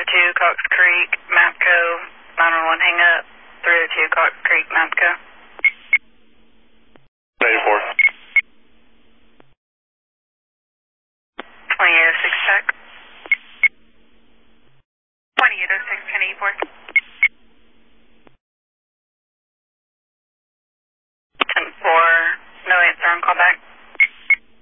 302 Cox Creek, MAPCO, 911 hang up, 302 Cox Creek, MAPCO.